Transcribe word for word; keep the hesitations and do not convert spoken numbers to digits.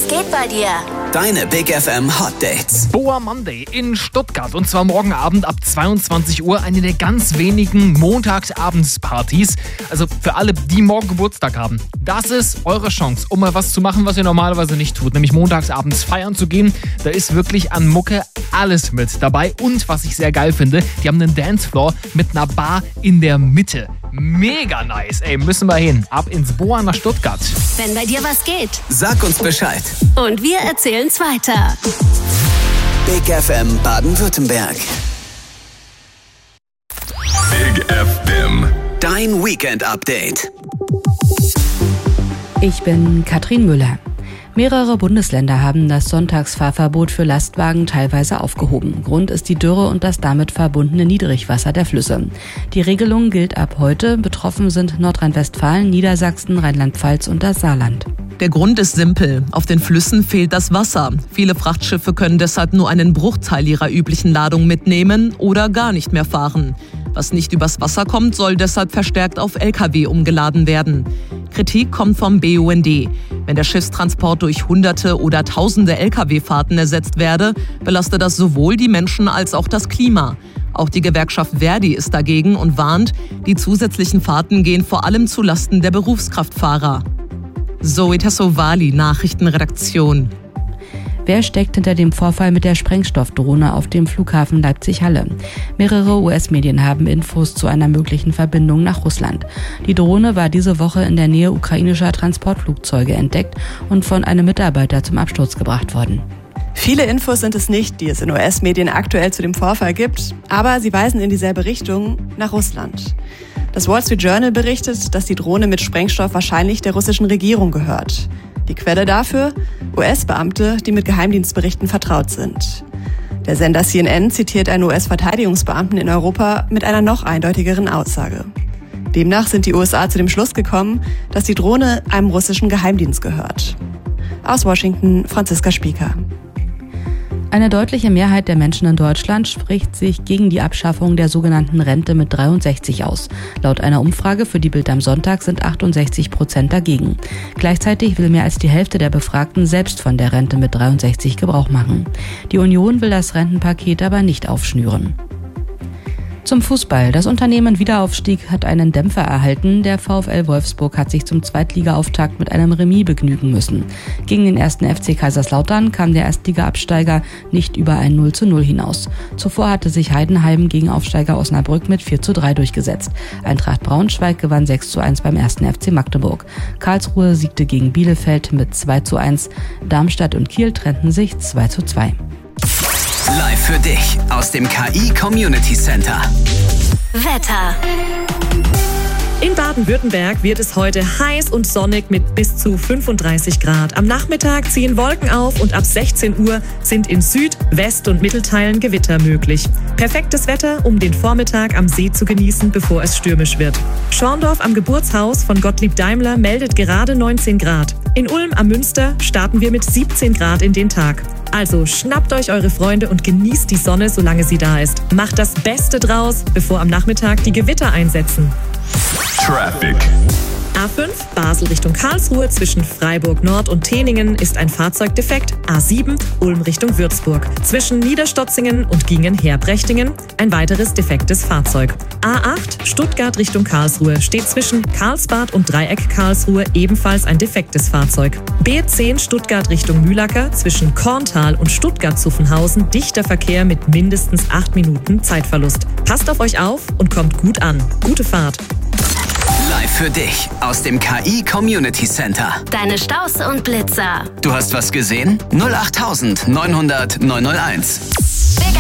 Was geht bei dir? Deine Big F M Hot Dates. Boa Monday in Stuttgart und zwar morgen Abend ab zweiundzwanzig Uhr, eine der ganz wenigen Montagsabendspartys. Also für alle, die morgen Geburtstag haben. Das ist eure Chance, um mal was zu machen, was ihr normalerweise nicht tut, nämlich montagsabends feiern zu gehen. Da ist wirklich an Mucke alles mit dabei und was ich sehr geil finde, die haben einen Dancefloor mit einer Bar in der Mitte. Mega nice, ey, müssen wir hin. Ab ins Boa nach Stuttgart. Wenn bei dir was geht. Sag uns Bescheid. Und wir erzählen's weiter. Big F M Baden-Württemberg. Big F M. Dein Weekend-Update. Ich bin Katrin Müller. Mehrere Bundesländer haben das Sonntagsfahrverbot für Lastwagen teilweise aufgehoben. Grund ist die Dürre und das damit verbundene Niedrigwasser der Flüsse. Die Regelung gilt ab heute. Betroffen sind Nordrhein-Westfalen, Niedersachsen, Rheinland-Pfalz und das Saarland. Der Grund ist simpel. Auf den Flüssen fehlt das Wasser. Viele Frachtschiffe können deshalb nur einen Bruchteil ihrer üblichen Ladung mitnehmen oder gar nicht mehr fahren. Was nicht übers Wasser kommt, soll deshalb verstärkt auf L K W umgeladen werden. Kritik kommt vom B U N D. Wenn der Schiffstransport durch Hunderte oder Tausende L K W-Fahrten ersetzt werde, belastet das sowohl die Menschen als auch das Klima. Auch die Gewerkschaft Verdi ist dagegen und warnt, die zusätzlichen Fahrten gehen vor allem zulasten der Berufskraftfahrer. Zoe Tassovali, Nachrichtenredaktion. Wer steckt hinter dem Vorfall mit der Sprengstoffdrohne auf dem Flughafen Leipzig-Halle? Mehrere U S-Medien haben Infos zu einer möglichen Verbindung nach Russland. Die Drohne war diese Woche in der Nähe ukrainischer Transportflugzeuge entdeckt und von einem Mitarbeiter zum Absturz gebracht worden. Viele Infos sind es nicht, die es in U S-Medien aktuell zu dem Vorfall gibt, aber sie weisen in dieselbe Richtung, nach Russland. Das Wall Street Journal berichtet, dass die Drohne mit Sprengstoff wahrscheinlich der russischen Regierung gehört. Die Quelle dafür? U S-Beamte, die mit Geheimdienstberichten vertraut sind. Der Sender C N N zitiert einen U S-Verteidigungsbeamten in Europa mit einer noch eindeutigeren Aussage. Demnach sind die U S A zu dem Schluss gekommen, dass die Drohne einem russischen Geheimdienst gehört. Aus Washington, Franziska Spieker. Eine deutliche Mehrheit der Menschen in Deutschland spricht sich gegen die Abschaffung der sogenannten Rente mit dreiundsechzig aus. Laut einer Umfrage für die Bild am Sonntag sind achtundsechzig Prozent dagegen. Gleichzeitig will mehr als die Hälfte der Befragten selbst von der Rente mit dreiundsechzig Gebrauch machen. Die Union will das Rentenpaket aber nicht aufschnüren. Zum Fußball. Das Unternehmen Wiederaufstieg hat einen Dämpfer erhalten. Der VfL Wolfsburg hat sich zum Zweitliga-Auftakt mit einem Remis begnügen müssen. Gegen den ersten F C Kaiserslautern kam der Erstliga-Absteiger nicht über ein null zu null hinaus. Zuvor hatte sich Heidenheim gegen Aufsteiger Osnabrück mit vier zu drei durchgesetzt. Eintracht Braunschweig gewann sechs zu eins beim ersten F C Magdeburg. Karlsruhe siegte gegen Bielefeld mit zwei zu eins. Darmstadt und Kiel trennten sich zwei zu zwei. Live für dich aus dem K I Community Center. Wetter. In Baden-Württemberg wird es heute heiß und sonnig mit bis zu fünfunddreißig Grad. Am Nachmittag ziehen Wolken auf und ab sechzehn Uhr sind in Süd-, West- und Mittelteilen Gewitter möglich. Perfektes Wetter, um den Vormittag am See zu genießen, bevor es stürmisch wird. Schorndorf am Geburtshaus von Gottlieb Daimler meldet gerade neunzehn Grad. In Ulm am Münster starten wir mit siebzehn Grad in den Tag. Also schnappt euch eure Freunde und genießt die Sonne, solange sie da ist. Macht das Beste draus, bevor am Nachmittag die Gewitter einsetzen. Traffic. A fünf Basel Richtung Karlsruhe zwischen Freiburg Nord und Teningen ist ein Fahrzeug defekt. A sieben Ulm Richtung Würzburg zwischen Niederstotzingen und Gingen-Herbrechtingen ein weiteres defektes Fahrzeug. A acht Stuttgart Richtung Karlsruhe steht zwischen Karlsbad und Dreieck Karlsruhe ebenfalls ein defektes Fahrzeug. B zehn Stuttgart Richtung Mühlacker zwischen Korntal und Stuttgart-Zuffenhausen dichter Verkehr mit mindestens acht Minuten Zeitverlust. Passt auf euch auf und kommt gut an. Gute Fahrt. Live für dich aus dem K I Community Center. Deine Staus und Blitzer. Du hast was gesehen? null acht neunhundert neunhundert neunhunderteins.